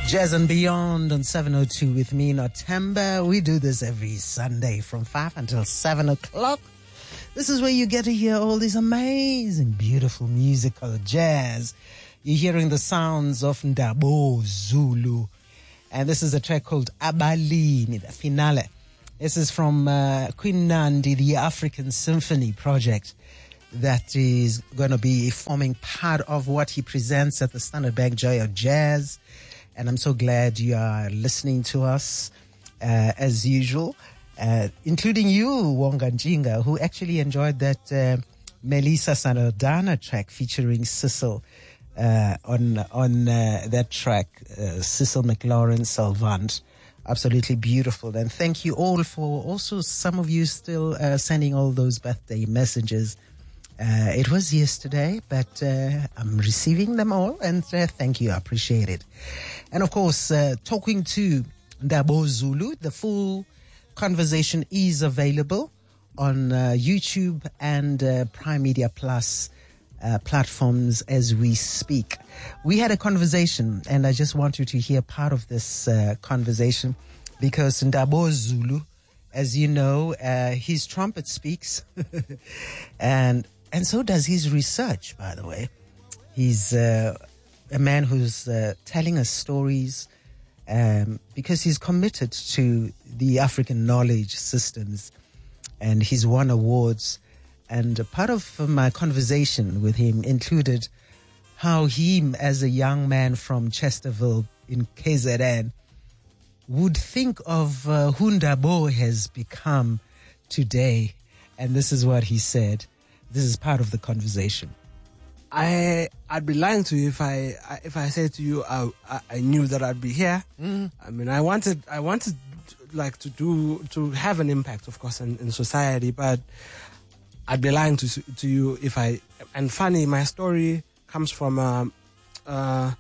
Jazz and Beyond on 702 with me, Notemba. We do this every Sunday from 5 until 7 o'clock. This is where you get to hear all this amazing, beautiful musical jazz. You're hearing the sounds of Ndabo Zulu. And this is a track called Abalini, the finale. This is from Queen Nandi, the African Symphony project that is going to be forming part of what he presents at the Standard Bank Joy of Jazz. And I'm so glad you are listening to us as usual, including you, Wonga Njinga, who actually enjoyed that Melissa Sanodana track featuring Cecil on that track, Cecil McLaurin Salvant. Absolutely beautiful. And thank you all for also some of you still sending all those birthday messages. It was yesterday, but I'm receiving them all, and thank you. I appreciate it. And of course, talking to Ndabo Zulu, the full conversation is available on YouTube and Prime Media Plus platforms as we speak. We had a conversation, and I just want you to hear part of this conversation, because Ndabo Zulu, as you know, his trumpet speaks, and so does his research, by the way. He's a man who's telling us stories because he's committed to the African knowledge systems, and he's won awards. And a part of my conversation with him included how he, as a young man from Chesterville in KZN, would think of who Ndabo has become today. And this is what he said. This is part of the conversation. I'd be lying to you if I said to you I knew that I'd be here. I mean, I wanted like to have an impact, of course, in society, but I'd be lying to you if I. And funny, my story comes from a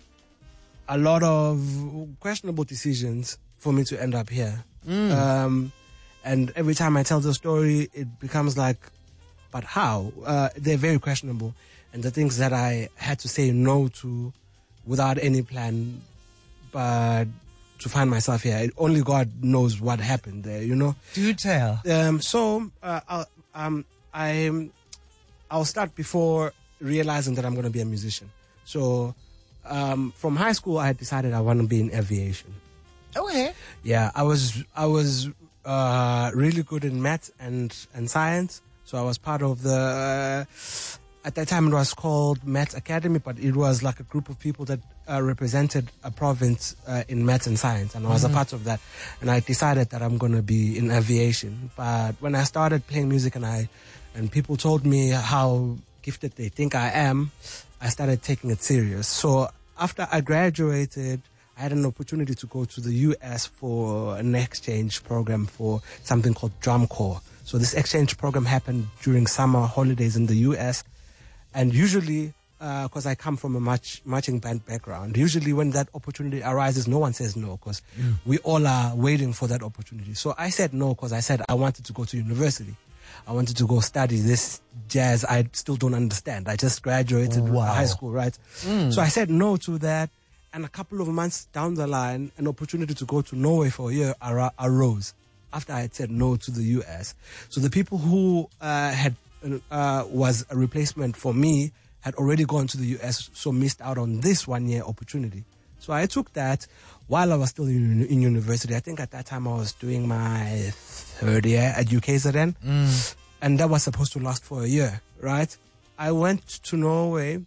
lot of questionable decisions for me to end up here. And every time I tell the story, it becomes like, but how? They're very questionable. And the things that I had to say no to without any plan, but to find myself here, only God knows what happened there, you know? Do tell. I'll start before realizing that I'm going to be a musician. So from high school, I had decided I want to be in aviation. Okay. Yeah, I was really good in math and science. So I was part of the, at that time it was called Maths Academy, but it was like a group of people that represented a province in maths and science. And I was a part of that. And I decided that I'm going to be in aviation. But when I started playing music and people told me how gifted they think I am, I started taking it serious. So after I graduated, I had an opportunity to go to the US for an exchange program for something called Drum Corps. So this exchange program happened during summer holidays in the US. And usually, because I come from a marching band background, usually when that opportunity arises, no one says no, because we all are waiting for that opportunity. So I said no, because I said I wanted to go to university. I wanted to go study this jazz I still don't understand. I just graduated high school, right? So I said no to that. And a couple of months down the line, an opportunity to go to Norway for a year arose after I had said no to the US. So the people who was a replacement for me had already gone to the US, so missed out on this 1 year opportunity. So I took that while I was still in university. I think at that time I was doing my third year at UKZN, and that was supposed to last for a year, right? I went to Norway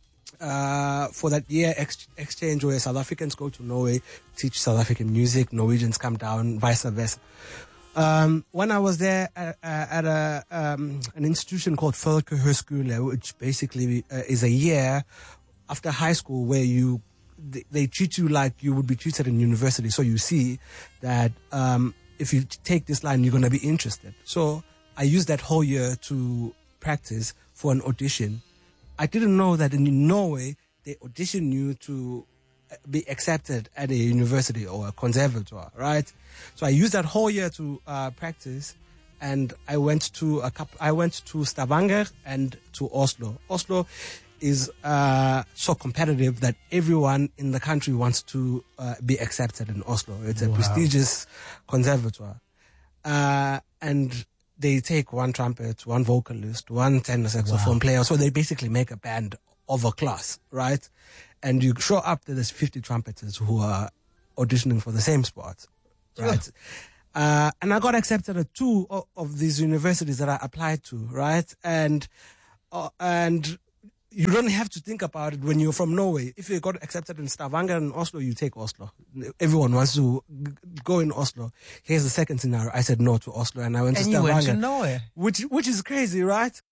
for that year exchange where South Africans go to Norway, teach South African music, Norwegians come down, vice versa. When I was there at an institution called Folkehøyskole, which basically is a year after high school where they treat you like you would be treated in university. So you see that if you take this line, you're going to be interested. So I used that whole year to practice for an audition. I didn't know that in Norway, they audition you to be accepted at a university or a conservatoire, right? So I used that whole year to practice, and I went to Stavanger and to Oslo. Oslo is so competitive that everyone in the country wants to be accepted in Oslo. It's a prestigious conservatoire. And they take one trumpet, one vocalist, one tenor saxophone player. So they basically make a band of a class, right? And you show up, there's 50 trumpeters who are auditioning for the same spot, right? And I got accepted at 2 of these universities that I applied to, right? And you don't have to think about it when you're from Norway. If you got accepted in Stavanger and Oslo, you take Oslo. Everyone wants to go in Oslo. Here's the second scenario. I said no to Oslo, and I went to Stavanger. You went to Norway. Which is crazy, right?